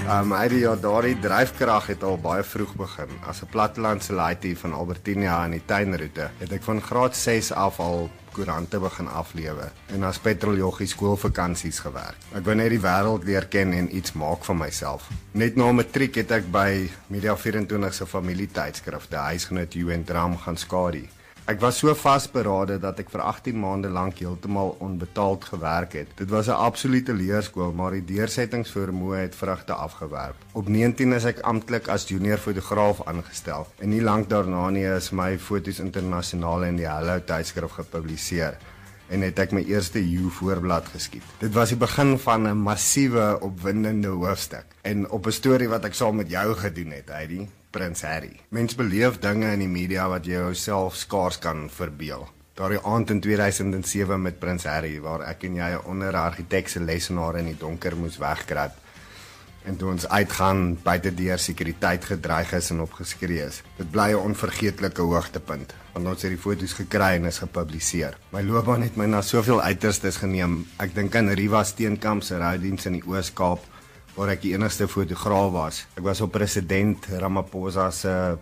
Daardie dryfkrag het al baie vroeg begin. As 'n plattelandse laaitie van Albertina in die tuinroete, het ek van graad 6 af al koerante begin aflewer en as petroljoggie skoolvakansies gewerk. Ek wou net die wêreld leer ken en iets maak van myself. Net na matriek het ek by Media 24 se familietydskrif, Die Huisgenoot Hugh en Dram, gaan skadu. Ek was so vasberade dat ek vir 18 maande lank heeltemal onbetaald gewerk het. Dit was 'n absolute leerskool, maar die deursettingsvermoë het vrugte afgewerp. Op 19 is ek amptelik as junior fotograaf aangestel en nie lank daarna nie is my foto's internasionaal in die Hello tydskrif gepubliseer en het ek my eerste Hugh voorblad geskiet. Dit was die begin van 'n massiewe, opwindende hoofstuk en op 'n storie wat ek saam met jou gedoen het, Heidi. Prins Harry. Mens beleef dinge in die media wat jy jouself skaars kan verbeel. Daardie aand in 2007 met Prins Harry, waar ek en jy onder 'n argitekse lesenaar in die donker moes wegkruip. En toe ons uitgaan, buite deur sekuriteit gedreig is en opgeskree is. Dit bly 'n onvergeetlike hoogtepunt, want ons het die foto's gekry en is gepubliseer. My loopbaan het my na soveel uiterstes geneem. Ek dink aan Riva Steenkamp se roudiens in die Oos-Kaap, waar ek die enigste fotograaf was. Ek was op president Ramaphosa se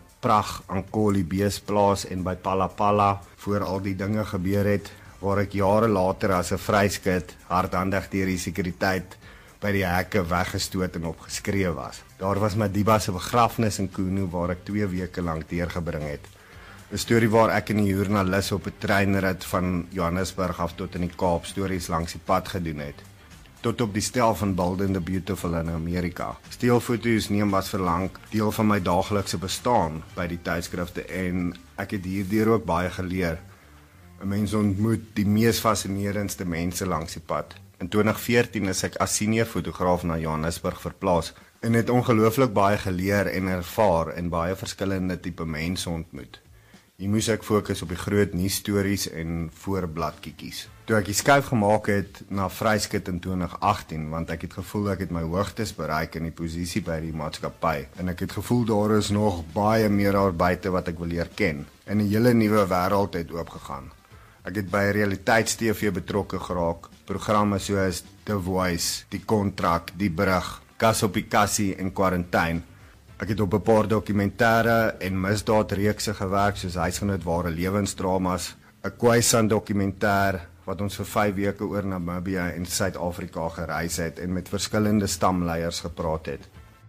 Ankoli beesplaas en by Palapala, voor al die dinge gebeur het, waar ek jare later as 'n vryskut hardhandig deur die sekuriteit by die hekke weggestoot en opgeskree was. Daar was Madiba se begrafnis in Kuno, waar ek 2 weke lank deurgebring het. 'n Storie waar ek en die joernalis op 'n treinrit van Johannesburg af tot in die Kaap stories langs die pad gedoen het. Tot op die stel van Bold and the Beautiful in Amerika. Steelfoto's neem was verlang deel van my daaglikse bestaan by die tydskrifte en ek het hierdeur ook baie geleer. 'n Mens ontmoet die mees fascinerendste mense langs die pad. In 2014 is ek as senior fotograaf na Johannesburg verplaas en het ongelooflik baie geleer en ervaar en baie verskillende tipe mense ontmoet. Hier moes ek fokus op die groot nuusstories en voorbladkiekies. Toe ek die skuif gemaak het na vryskut in 2018, want ek het gevoel ek het my hoogtes bereik in die posisie by die maatskappy en ek het gevoel daar is nog baie meer daar buite wat ek wil leer ken en 'n hele nuwe wêreld het oopgegaan. Ek het by realiteits-TV betrokke geraak, programme soos The Voice, Die Kontrak, Die Brug, Kas op die Kassie en Quarantine. Ek het op 'n paar dokumentêre en misdaadreekse gewerk soos Huisgenoot Ware Lewensdramas, 'n Khoisan dokumentêr wat ons vir 5 weke oor Namibië en Suid-Afrika gereis het en met verskillende stamleiers gepraat het.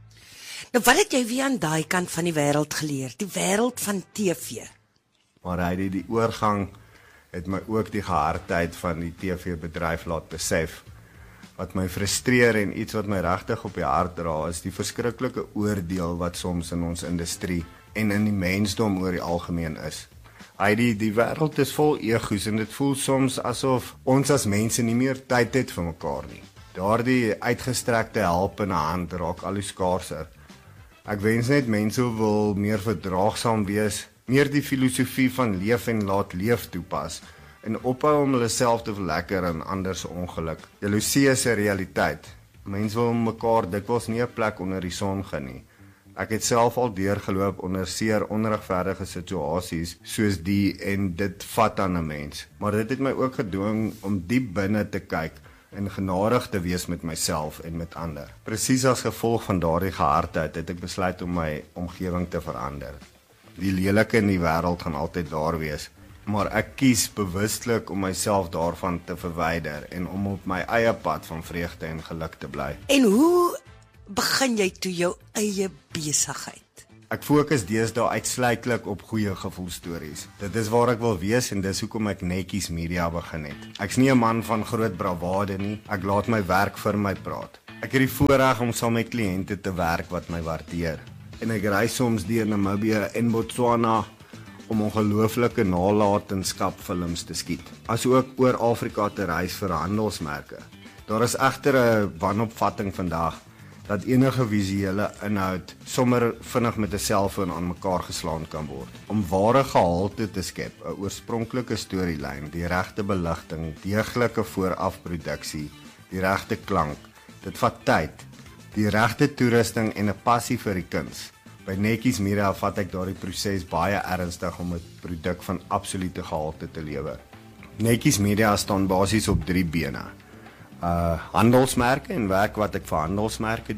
Nou wat het jy weer aan daai kant van die wêreld geleer, die wêreld van TV? Maar hy die oorgang het my ook die gehardheid van die TV-bedryf laat besef. Wat my frustreer en iets wat my regtig op die hart dra, is die verskriklike oordeel wat soms in ons industrie en in die mensdom oor die algemeen is. Die wêreld is vol egos en dit voel soms asof ons as mense nie meer tyd het vir mekaar nie. Daardie uitgestrekte helpende hand raak al hoe skaarser. Ek wens net mense wil meer verdraagsaam wees, meer die filosofie van leef en laat leef toepas en ophou om hulle self te verlekker in ander se ongeluk. Jaloesie is 'n realiteit. Mense wil mekaar dikwels nie 'n plek onder die son gun nie. Ek het self al deurgeloop onder seer onregverdige situasies soos die en dit vat aan 'n mens. Maar dit het my ook gedwing om diep binne te kyk en genadig te wees met myself en met ander. Presies as gevolg van daardie gehardheid het ek besluit om my omgewing te verander. Die lelike in die wêreld gaan altyd daar wees, maar ek kies bewuslik om myself daarvan te verwyder en om op my eie pad van vreugde en geluk te bly. En hoe begin jy toe jou eie besigheid? Ek fokus deesdae uitsluitlik op goeie gevoelstories. Dit is waar ek wil wees en dis hoekom ek Netjies Media begin het. Ek's nie 'n man van groot bravade nie, ek laat my werk vir my praat. Ek het die voorreg om saam met kliënte te werk wat my waardeer. En ek reis soms deur Namibië en Botswana om ongelooflike nalatenskapfilms te skiet, asook oor Afrika te reis vir handelsmerke. Daar is egter 'n wanopvatting vandag dat enige visuele inhoud sommer vinnig met 'n selfoon aan mekaar geslaan kan word. Om ware gehalte te skep, 'n oorspronklike storielyn, die regte beligting, deeglike voorafproduksie, die regte klank, dit vat tyd, die regte toerusting en 'n passie vir die kuns. By Netjies Media vat ek daardie proses baie ernstig om 'n produk van absolute gehalte te lewer. Netjies Media staan basies op 3 bene. Handelsmerke en werk wat ek vir handelsmerke doen.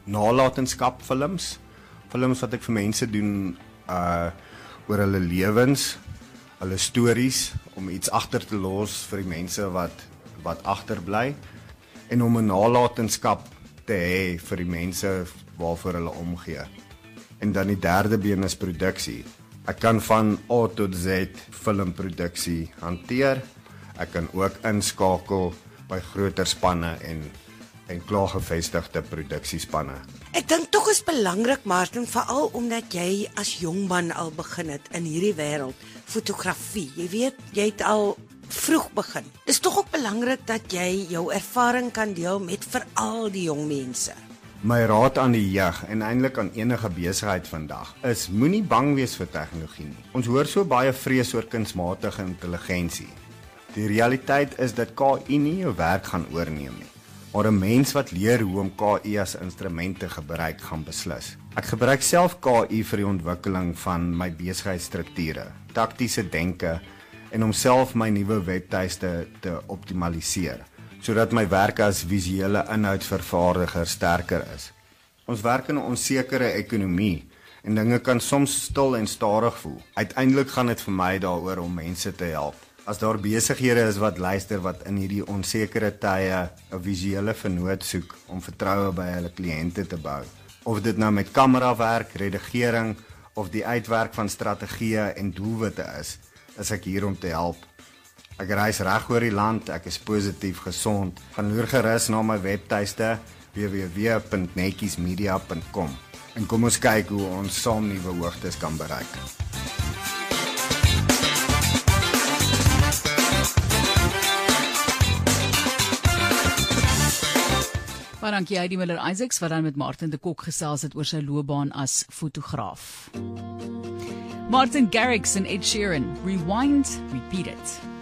nalatenskap films wat ek vir mense doen oor hulle lewens, hulle stories, om iets agter te los vir die mense wat agterbly en om 'n nalatenskap te hê vir die mense waarvoor hulle omgee. En dan die derde been is produksie. Ek kan van A tot Z filmproduksie hanteer. Ek kan ook inskakel by groter spanne en klaar gevestigde produksiespanne. Ek dink tog is belangrik, Martin, veral omdat jy as jong man al begin het in hierdie wêreld, fotografie. Jy weet, jy het al vroeg begin. Dis tog ook belangrik dat jy jou ervaring kan deel met veral die jong mense. My raad aan die jeug en eintlik aan enige besigheid vandag is moenie bang wees vir tegnologie nie. Ons hoor so baie vrees oor kunsmatige intelligensie. Die realiteit is dat KI nie jou werk gaan oorneem nie, maar 'n mens wat leer hoe om KI as instrument te gebruik gaan beslis. Ek gebruik self KI vir die ontwikkeling van my besigheidsstrukture, taktiese denke en om self my nuwe webtuiste te optimaliseer, sodat my werk as visuele inhoudsvervaardiger sterker is. Ons werk in 'n onsekere ekonomie en dinge kan soms stil en stadig voel. Uiteindelik gaan dit vir my daaroor om mense te help. As daar besighede is wat luister wat in hierdie onsekere tye 'n visuele vernoot soek om vertroue by hulle kliënte te bou, of dit nou met kamerawerk, redigering of die uitwerk van strategieë en doelwitte is ek hier om te help. Ek reis reg oor die land, ek is positief gesond. Gaan loer gerus na my webtuiste www.netjiesmedia.com en kom ons kyk hoe ons saam nuwe hoogtes kan bereik. Baie dankie Heidi Miller-Isaacs wat dan met Martin de Kok gesels het oor sy loopbaan as fotograaf. Martin Garrix en Ed Sheeran, Rewind, Repeat It.